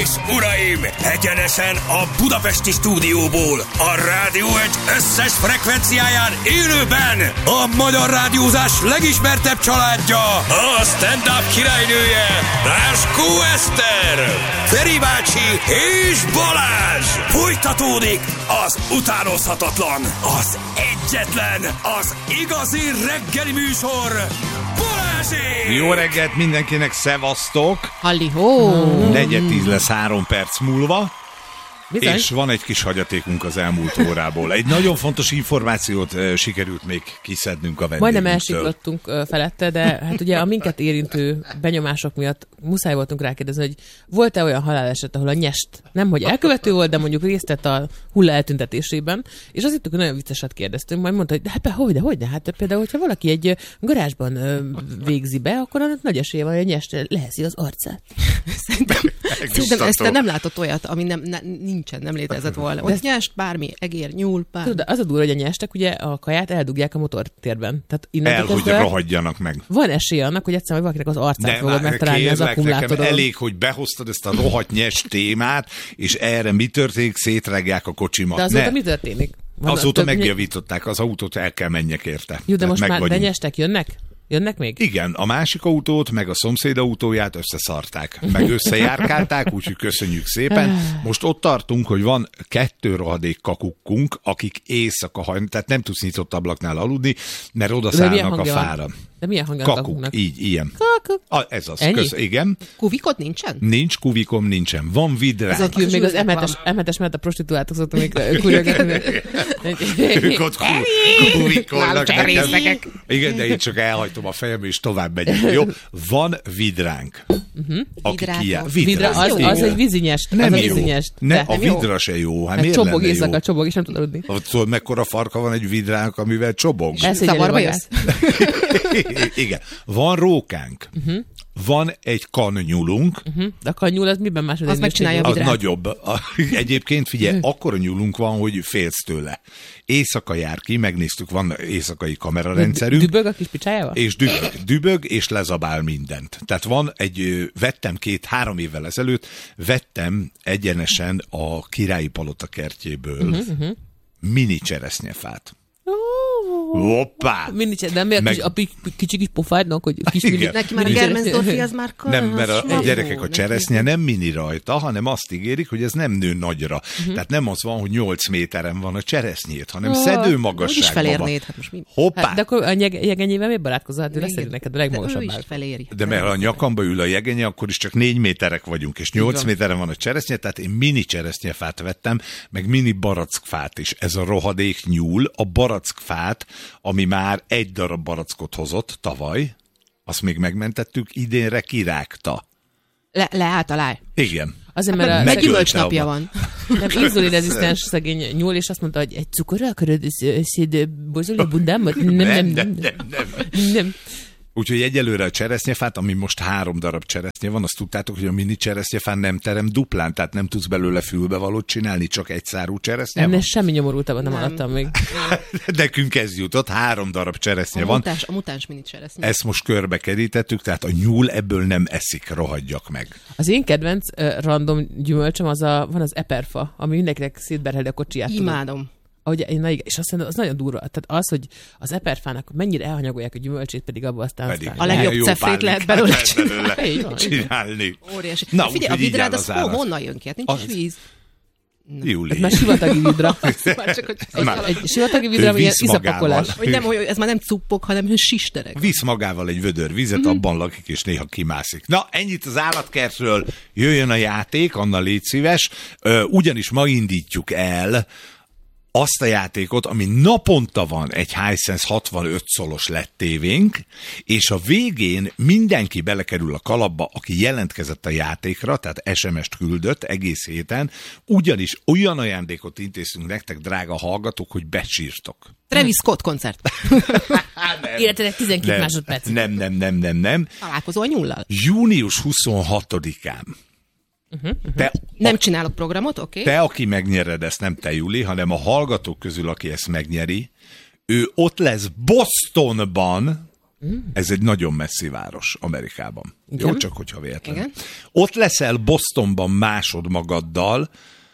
és uraim, egyenesen a budapesti stúdióból, a Rádió Egy összes frekvenciáján élőben a magyar rádiózás legismertebb családja, a stand-up királynője, Ráskó Eszter, Feri bácsi és Balázs. Folytatódik az utánozhatatlan, az egyetlen, az igazi reggeli műsor, Balázsék! Jó reggelt mindenkinek, szevasztok! Halli-hó! 4:10 lesz 3 perc múlva. Bizony. És van egy kis hagyatékunk az elmúlt órából. Egy nagyon fontos információt sikerült még kiszednünk a vendégünktől. Majdnem elsiklottunk felette, de hát ugye a minket érintő benyomások miatt muszáj voltunk rákérdezni, hogy volt-e olyan haláleset, ahol a nyest nemhogy elkövető volt, de mondjuk részt vett a hulla eltüntetésében, és azt hittük, hogy nagyon vicceset kérdeztünk, majd mondta, hogy de hát hogyne, hát például, hogyha valaki egy garázsban végzi be, akkor annak nagy esélye van, hogy a nyest leheszi az arcát. Szerintem ezt nem látott olyat, ami nem létezett volna. Ott nyest, bármi, egér, nyúl, bármi. Tudod, az a durva, hogy a nyestek ugye a kaját eldugják a motortérben. Tehát hogy rohadjanak meg. Van esély annak, hogy egyszerűen valakinek az arcát fogod megtalálni az akkumulátoron. Elég, hogy behoztad ezt a rohadt nyest témát, és erre mi történik? Szétrágják a kocsimat. De azóta mi történik? Azóta megjavították, az autót el kell menjek érte. Jó, de most már de nyestek jönnek? Jönnek még? Igen, a másik autót, meg a szomszéd autóját összeszarták, meg összejárkálták, úgyhogy köszönjük szépen. Most ott tartunk, hogy van 2 rohadék kakukkunk, akik éjszaka hajnal, tehát nem tudsz nyitott ablaknál aludni, mert odaszállnak a fára. De milyen hangja kakuk, így, ilyen. Kakuk. Ez az, igen. Kuvikot nincsen? Nincs, kuvikom nincsen. Van vidránk. Még az M7-es mellett a prostituáltok szoktam még kurjogatni. Ők ott kuvikolnak nekem. Igen, de én csak elhajtom a fejem, és tovább megyek. Jó? Van vidránk. Vidra, az egy vízinyest. Nem az jó. A vidra se jó. Hát csobog éjszaka, csobog, és nem tud aludni. Szóval mekkora farka van egy vidránk, amivel csobog? Zavarba jössz? Igen. Van rókánk. Van egy kannyúlunk. De a kannyúl az miben második? Az megcsinálja a vidrát. Az nagyobb. Egyébként figyelj, akkora nyúlunk van, hogy félsz tőle. Éjszaka jár ki, megnéztük, van éjszakai kamerarendszerünk. Dübög a kis picsájával? És dübög, és lezabál mindent. Tehát van vettem 2-3 évvel ezelőtt, vettem egyenesen a Királyi Palota kertjéből mini cseresznyefát. Hoppá! De miért a kicsi kis pofádnak, hogy kis mini... Neki már a Germensdorfi az már nem, mert a gyerekek a cseresznye nem mini rajta, hanem azt ígérik, hogy ez nem nő nagyra. Tehát nem az van, hogy 8 méteren van a cseresznyét, hanem szedő magasságban is felérnéd. Hát most mi? Hoppá! Hát, de akkor a jegenyével miért barátkozol? Hát ő lesz neked a legmagasabb. Ő is feléri. De mert a nyakamba ül a jegenye, akkor is csak 4 méterek vagyunk, és 8 méteren van a cseresznye, tehát én mini cseresznyefát vettem, meg mini barackfát is. Ez a rohadék nyúl, a barackfát, ami már 1 darab barackot hozott tavaly, azt még megmentettük, idénre kirágta. Leállt a láj. Igen. Azért, mert meg gyümölcsnapja van. Nem, inzulinrezisztens szegény nyúl, és azt mondta, hogy egy cukorra akarod szétborzolni a bundámat? Nem. Úgyhogy egyelőre a cseresznyefát, ami most 3 darab cseresznye van, azt tudtátok, hogy a mini cseresznyefán nem terem duplán, tehát nem tudsz belőle fülbevalót csinálni, csak egy szárú cseresznye van. Semmi nyomorultabban nem hallottam még. Nekünk ez jutott, 3 darab cseresznye van. A mutáns mini cseresznye. Ezt most körbe kerítettük, tehát a nyúl ebből nem eszik, rohadjak meg. Az én kedvenc random gyümölcsöm van az eperfa, ami mindenkinek szétberheli a kocsiját. Imádom. És azt mondom, az nagyon durva. Tehát az, hogy az eperfának mennyire elhanyagolják a gyümölcsét, pedig abban aztán... A legjobb cefrét lehet belőle csinálni. Óriási. Na, figyelj, a vidrád az honnan jön ki? Hát nincs is víz. Júli. Ez már sivatagi vidra. Egy sivatagi vidra, ami ilyen iszapakolás. Ez már nem cuppok, hanem sisterek. Visz magával egy vödör vizet, abban lakik, és néha kimászik. Na, ennyit az állatkertről. Jöjjön a játék, Anna, légy szíves. Ugyanis ma indítjuk el azt a játékot, ami naponta van egy Hisense 65 szolos LED tévénk, és a végén mindenki belekerül a kalapba, aki jelentkezett a játékra, tehát SMS-t küldött egész héten, ugyanis olyan ajándékot intéztünk nektek, drága hallgatók, hogy becsírtok. Travis Scott koncert. Életedek 12 másodperc. Nem. Találkozol a nyullal. Június 26-án. Nem csinálok programot, oké? Te, aki megnyered, ezt nem te, Juli, hanem a hallgatók közül, aki ezt megnyeri, ő ott lesz Bostonban, Ez egy nagyon messzi város Amerikában. Igen? Jó, csak hogyha véletlenül. Igen. Ott leszel Bostonban másodmagaddal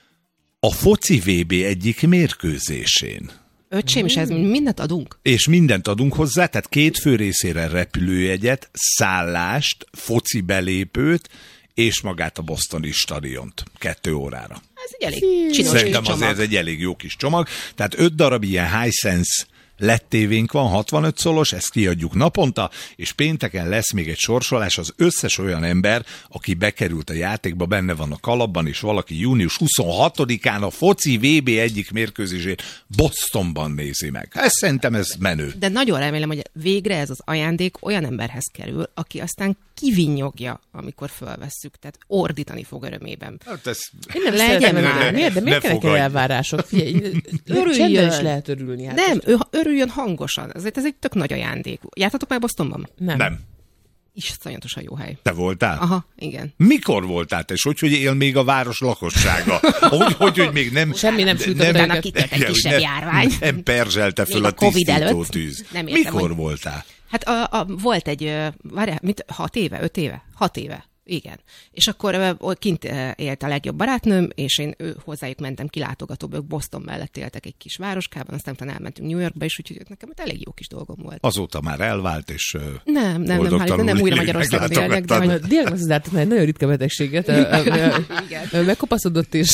a foci VB egyik mérkőzésén. Öcsém, és ez mindent adunk? És mindent adunk hozzá, tehát 2 fő részére repülőjegyet, szállást, foci belépőt, és magát a bostoni stadiont 2 órára. Ez egy elég csinos Szerintem kis csomag. azért ez egy elég jó kis csomag. Tehát 5 darab ilyen Hisense LED tévénk van, 65 szolos, ezt kiadjuk naponta, és pénteken lesz még egy sorsolás, az összes olyan ember, aki bekerült a játékba, benne van a kalapban, és valaki június 26-án a foci VB egyik mérkőzését Bostonban nézi meg. Szerintem ez menő. De nagyon remélem, hogy végre ez az ajándék olyan emberhez kerül, aki aztán kivinnyogja, amikor fölvesszük, tehát ordítani fog örömében. Hát ez... Én nem Legyen szeretem már. ezt. Miért? De miért Ne kellnek fogadj. elvárások? Figyelj, Örüljön. csendben is lehet örülni. Hát Nem, ő örüljön hangosan. Ezért ez egy tök nagy ajándék. Jártatok már Bostonban? Nem. Iszonyatosan jó hely. Te voltál? Aha, igen. Mikor voltál te? És hogy él még a város lakossága? Hogy még nem... Semmi nem sütött Utána őket. kitört egy Igen, kisebb nem- járvány. Nem perzselte föl Még a a Covid tisztító előtt. tűz. Nem értem, Mikor hogy- voltál? Hát volt egy, várjál, 6 éve, 5 éve? 6 éve. Igen. És akkor kint élt a legjobb barátnőm, és én hozzájuk mentem kilátogatóba, ők Boston mellett éltek egy kis városkában, aztán utána elmentünk New Yorkba is, úgyhogy nekem elég jó kis dolgom volt. Azóta már elvált, és Nem, boldogtalanul nem újra élik, Magyarországon élnek, de meglátogattad. hogy Diagnosztizáltak egy nagyon ritka betegséget, megkopaszodott,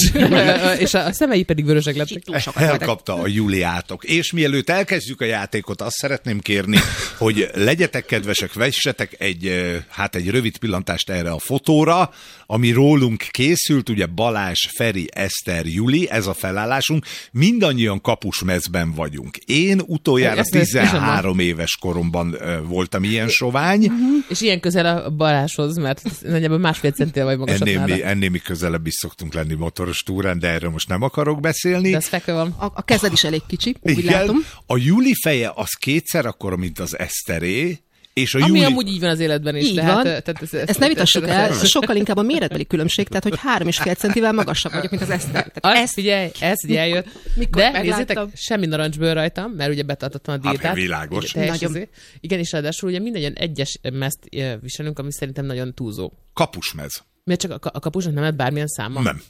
és a szemei pedig vörösek lettek. túl sokat voltak. Elkapta a Juliátok. És mielőtt elkezdjük a játékot, azt szeretném kérni, hogy legyetek kedvesek, vessetek egy rövid pillantást erre a fotóra, ami rólunk készült, ugye Balázs, Feri, Eszter, Juli, ez a felállásunk. Mindannyian kapusmezben vagyunk. Én utoljára Ezt 13 éves koromban voltam ilyen sovány. És ilyen közel a Balázshoz, mert nagyjából 1,5 centivel vagy magasabb nála. Ennél mi közelebb is szoktunk lenni motoros túrán, de erről most nem akarok beszélni. De ez fekve van. A kezed is elég kicsi, úgy Igen, látom. a Juli feje az 2-szer akkora, mint az Eszteré, és a Ami Juli... amúgy így van az életben is. Így tehát, van. Tehát Ezt ne vitassuk el, sokkal inkább a méretbeli különbség, tehát hogy 3,5 centivel magasabb vagyok, mint az Eszter. Ez figyelj, ez ugye eljött. mikor De megláttam. nézzétek, semmi narancsbőr rajtam, mert ugye betartottam a diétát. világos. Teljes Nagyon. izé. Igen, és ráadásul ugye mindannyian egyes mezt viselünk, ami szerintem nagyon túlzó. Kapusmez. Miért csak a kapusnak nem lett bármilyen száma? Nem.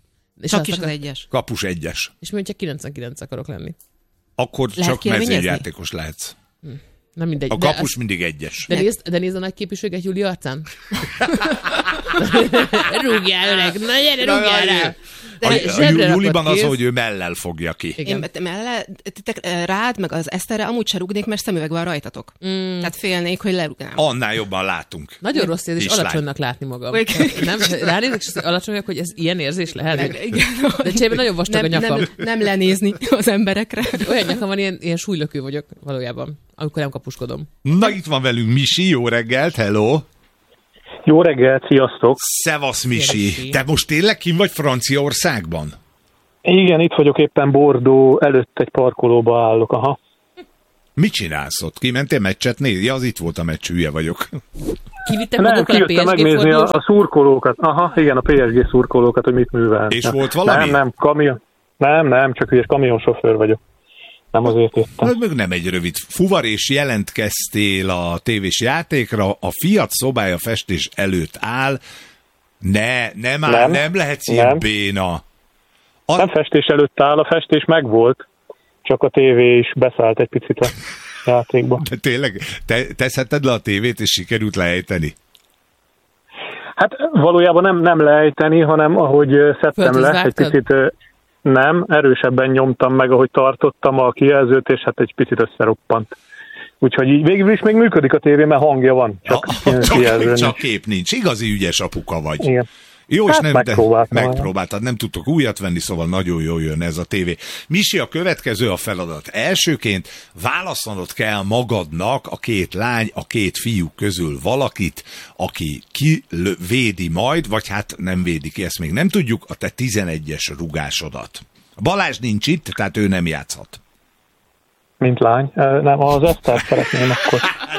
És Csak azt is az akar- egyes. Kapus 1-es. És mi, hogyha 99 akarok lenni? Akkor Lehet csak kérvényezni? mezőjátékos lehetsz. Nem mindegy. A De kapus mindig 1-es. De nézd a nagy képviséget Júli arcán. Rúgjál, öreg! Na gyere, rúgjál rá! A Zsebre rakott Juliban az, kéz. hogy ő mellel fogja ki. Igen. Rád, meg az Eszterre amúgy se rúgnék, mert szemüveg van rajtatok. Tehát félnék, hogy lerúgnám. Annál jobban látunk. Nagyon rossz érzés És alacsonynak látni magam. Nem? Ránézek, és alacsonyak, hogy ez ilyen érzés lehet. Igen. De cserébe nagyon vastag a nyakam. Nem lenézni az emberekre. Olyan nyakam van, ilyen súlylökő vagyok valójában, amikor nem kapuskodom. Na, itt van velünk Misi, jó reggelt, hello! Jó reggelt, sziasztok! Szevasz, Misi! Misi. Te most tényleg kim vagy Franciaországban? Igen, itt vagyok éppen Bordeaux előtt egy parkolóba állok, aha. Mit csinálsz ott? Kimentél meccset nézni? Ja, az itt volt a meccs, hülye vagyok. Kivittek Nem, magukkal a kijöttem PSG megnézni fordulós? a szurkolókat, aha, igen, a PSG szurkolókat, hogy mit művelnek. És volt valami? Nem, kamion. Nem, csak ügyes kamionsofőr vagyok. Nem azért jöttem. Hát meg nem egy rövid fuvar, és jelentkeztél a tévés játékra, a Fiat szobája festés előtt áll. Nem lehetsz ilyen Nem. béna. Nem festés előtt áll, a festés megvolt, csak a tévé is beszállt egy picit a játékba. De tényleg, te szedted le a tévét, és sikerült lejteni? Hát valójában nem lejteni, hanem ahogy szedtem Földhöz le, egy vágtad? picit nem, erősebben nyomtam meg, ahogy tartottam a kijelzőt, és hát egy picit összeroppant. Úgyhogy így végül is még működik a tévé, mert hangja van, csak kijelzőn. Csak kép nincs. Igazi ügyes apuka vagy. Igen. Jó, és Hát nem, megpróbáltad, nem tudtok újat venni, szóval nagyon jól jön ez a tévé. Misi, a következő a feladat. Elsőként választanod kell magadnak a 2 lány, a 2 fiú közül valakit, aki védi majd, vagy hát nem védi ki, ezt még nem tudjuk, a te 11-es rúgásodat. Balázs nincs itt, tehát ő nem játszhat. Mint lány. Nem, az Esztert szeretném akkor.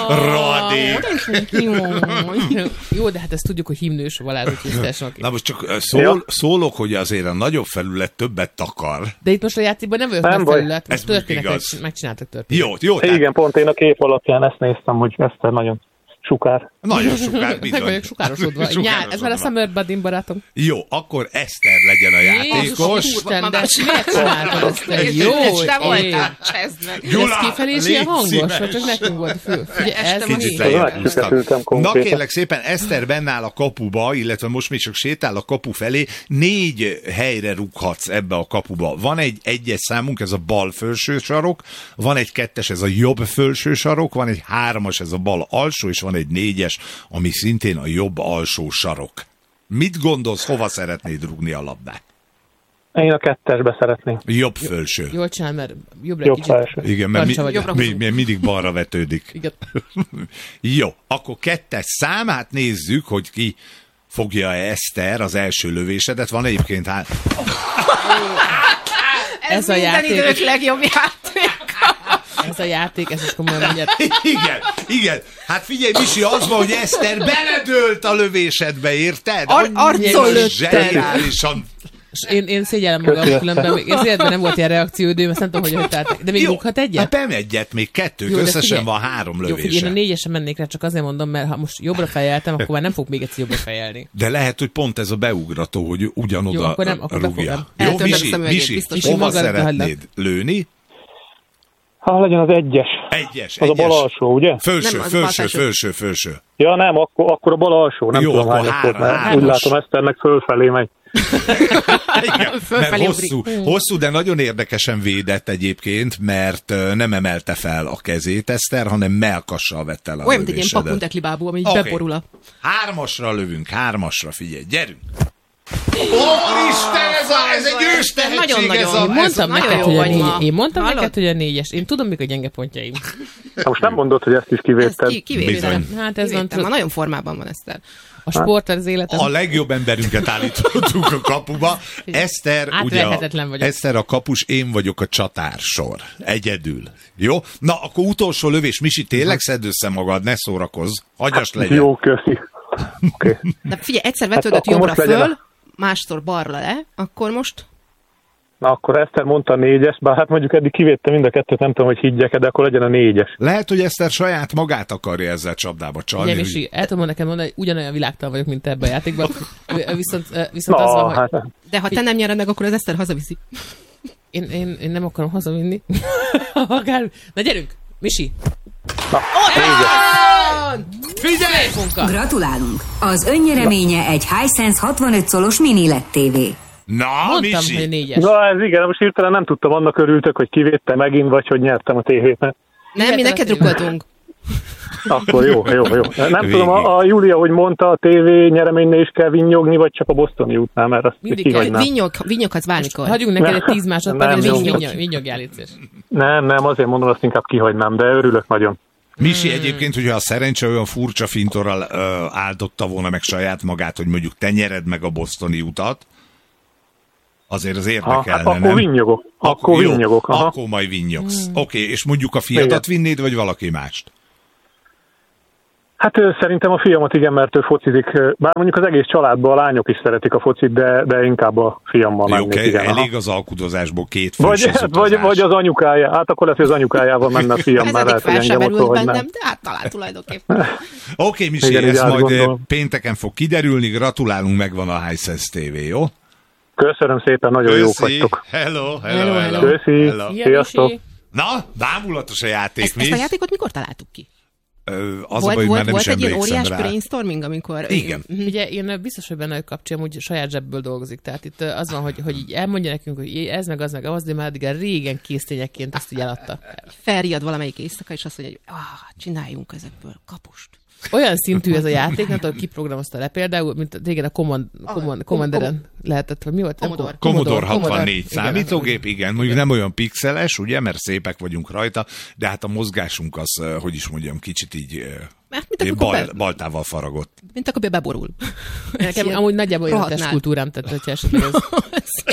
Rohadék. Jó, de hát ezt tudjuk, hogy himnős varázsútisztásnak. Na most csak szólok, hogy azért a nagyobb felület többet takar. De itt most a játékban nem vagyok Nem nagy baj. felület, most Ez mondjuk történetet igaz. megcsináltak történetet. Jó, tehát Igen, pont én a kép alapján ezt néztem, hogy Eszter nagyon sukár. nagyon sokár Meg bizony. vagyok sukárosodva. Nyár, ez már a Summer Buddy barátom. Jó, akkor Eszter legyen a játékos. Isten, de miért csináltad ezt? Jó, Te ég. voltál, csezd meg. Gyula, Ez kifelé is légy ilyen hangos, szíves. vagy csak nekünk volt fő? Ugye ez Kicsit mi? lejjebb Megszüketültem húztam. Na konkrétan. kérlek szépen, Eszter benne áll a kapuba, illetve most még csak sétál a kapu felé. 4 helyre rúghatsz ebbe a kapuba. Van egy 1-es számunk, ez a bal felső sarok, van egy 2-es, ez a jobb felső sarok, van egy 3-as, ez a bal alsó, és van egy 4-es, ami szintén a jobb alsó sarok. Mit gondolsz, hova szeretnéd rúgni a labdát? Én a 2-esbe szeretném. Jobb felső. Jól csinál, mert jobbra Jobb kicsit. felső. Igen, mert Tancsa vagyok. mindig balra vetődik. Igen. Jó, akkor 2-es szám, hát nézzük, hogy ki fogja Eszter az első lövésedet. Van egyébként Ez a minden játék. idők legjobb játék. Ez a játék, ez is komolyan mondjad. Igen. Hát figyelj, Misi, az van, hogy Eszter beledőlt a lövésedbe, érted? Arcon lőtte. Zseniálisan. És én szégyellem magam, különben még az életben nem volt ilyen reakcióidőm, ezt nem tudom, hogy tehát. De még rúghat Hát egyet? nem egyet, még 2, Jó, de összesen figyelj. van 3 Jó, figyelj, én lövése. a 4-esre mennék rá, csak azért mondom, mert ha most jobbra fejeltem, akkor már nem fog még egyszer jobbra fejelni. De lehet, hogy pont ez a beugrató, hogy ugyanoda Jó, akkor nem, akkor rúgja. befogom. Jó, Eltöltöm Misi, a szemüvegét, Misi, biztos. hova Misi, magadra szeretnéd lőni? Ha legyen az 1-es. Egyes. Az a bal alsó, ugye? Felső, Nem, az bal felső. Ja nem, akkor a bal alsó. Nem Jó, tudom akkor hányas volt, mert hármas. úgy látom Eszternek fölfelé megy. Igen, Fölfelé mert hosszú, de nagyon érdekesen védett egyébként, mert nem emelte fel a kezét Eszter, hanem melkassal vette el a Olyan, mint egy ilyen lövésedet. pakuntekli bábú, ami így Oké. beborul a... 3-asra lövünk, 3-asra, figyelj, gyerünk! Isten, ez egy ős tehetség, Nagyon-nagyon ez a... jó. Mondtam Nagyon neked, jó hogy a vagy ma. 4. Én mondtam Hallod? neked, hogy a 4-es. Én tudom, mik a gyenge pontjaim. Na most nem mondod, hogy ezt is Ezt kivédted. kivédtem. Bizony. Hát ez van, Ma nagyon formában van Eszter. a sport az életem. A legjobb emberünket állítottuk a kapuba. Eszter, ugye, Átverhetetlen vagyok. Eszter a kapus, én vagyok a csatársor. Egyedül. Jó? Na, akkor utolsó lövés. Misi, tényleg szedd össze magad, ne szórakozz. Hagyjast legyen. Jó, köszi. Oké. De figyelj, egyszer vetődött akkor jobbra most legyen föl, másszor balra le, akkor most... Na akkor Eszter mondta a 4-es, bár hát mondjuk eddig kivédtem mind a kettőt, nem tudom, hogy higgyek, de akkor legyen a 4-es. Lehet, hogy Eszter saját magát akarja ezzel csapdába csalni. Ugye, Misi, el tudom neked mondani, hogy ugyanolyan világtalan vagyok, mint ebben a játékban. Viszont az van, Na, hogy hát De ha te nem nyered meg, akkor az Eszter hazaviszi. én nem akarom hazavinni. Akár... Na gyerünk, Misi! Figyelj! Munka! Gratulálunk! Az önnyereménye egy Hisense 65 szolos mini LED TV. Na, Mondtam, Misi! hogy 4-es. Na ez igen, most hirtelen nem tudtam, annak örültök, hogy kivédte megint, vagy hogy nyertem a tévét. Nem, mi neked rukkoltunk. Akkor jó. Nem Végig. tudom, a Júlia, hogy mondta, a tévé nyereménynél is kell vinnyogni, vagy csak a Bostoni útnál, mert azt Mindig kihagynám. Vinyoghatsz bármikor. Hagyjunk neked egy 10 másodpercet, Nem, és jó. vinyogjál, légy szíves. Nem, azért mondom, azt inkább kihagynám, de örülök nagyon. Misi egyébként, hogyha a szerencse olyan furcsa fintorral áldotta volna meg saját magát, hogy mondjuk te nyered meg a bostoni utat, azért az érdekelne, Hát akkor nem? vinnyogok. Akkor jó, vinnyogok. Aha. akkor majd vinnyogsz. Oké, és mondjuk a fiatat vinnéd, vagy valaki mást? Hát szerintem a fiamat igen, mert ő focizik. Bár mondjuk az egész családban a lányok is szeretik a focit, de inkább a fiammal Jó, mennék. Igen, aha. elég az alkudozásból 2 fős az Vagy utazás. az anyukája. Hát akkor lesz, hogy az anyukájával menne a fiam, Ez már eddig lehet, hogy fel sem engem merült otthon, hogy bennem, nem. de hát talán tulajdonképpen. Oké, Misi, Igen, így ez majd átgondolom. pénteken fog kiderülni, gratulálunk, megvan a Hisense TV, jó? Köszönöm szépen, nagyon jók vagytok. Hello. Köszi. Szia, Sziasztok. Misi! Na, bámulatos a játék, Ezt a játékot mikor találtuk ki? Az a baj, hogy már nem is Volt egy ilyen emlékszem óriás rá. brainstorming, amikor... Igen. Ugye én biztos, hogy benne, hogy kapcsi amúgy saját zsebből dolgozik. Tehát itt az van, hogy így elmondja nekünk, hogy ez meg az, de már addig régen késztényekként ezt így eladta. Felriad valamelyik éjszaka, és azt mondja, hogy csináljunk ezekből kapust. Olyan szintű ez a játék, nem tudom, kiprogramozta le például, mint téged a Commanderen lehetett, vagy mi volt? Commodore. Commodore 64 Igen. számítógép, igen, mondjuk nem olyan pixeles, ugye, mert szépek vagyunk rajta, de hát a mozgásunk az, hogy is mondjam, kicsit így Mert mint akkor baltával faragott. beborul. Nekem amúgy nagyjából olyan Rohadnál. testkultúrám, tehát hogyha esetleg ez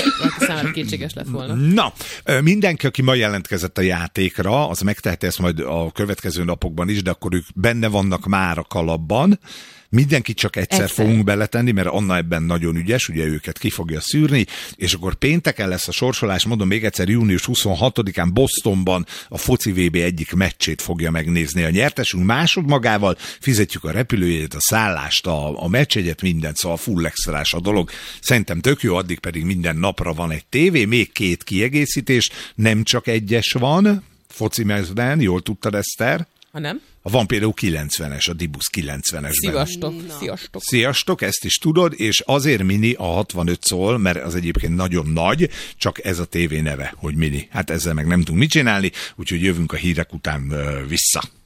számára kétséges lett volna. Na, mindenki, aki ma jelentkezett a játékra, az megteheti ezt majd a következő napokban is, de akkor ők benne vannak már a kalapban. Mindenkit csak egyszer fogunk beletenni, mert Anna ebben nagyon ügyes, ugye őket ki fogja szűrni, és akkor pénteken lesz a sorsolás, mondom még egyszer, június 26-án Bostonban a foci VB egyik meccsét fogja megnézni a nyertesünk, másodmagával fizetjük a repülőjegyet, a szállást, a meccsjegyet, mindent, szóval full extrás a dolog. Szerintem tök jó, addig pedig minden napra van egy tévé, még 2 kiegészítés, nem csak egyes van, foci mezben, jól tudtad, Eszter? Ha nem? Van például 90-es, a Dibus 90-esben. Sziasztok. Sziasztok, ezt is tudod, és azért mini a 65 szól, mert az egyébként nagyon nagy, csak ez a tévé neve, hogy mini. Hát ezzel meg nem tudunk mit csinálni, úgyhogy jövünk a hírek után vissza.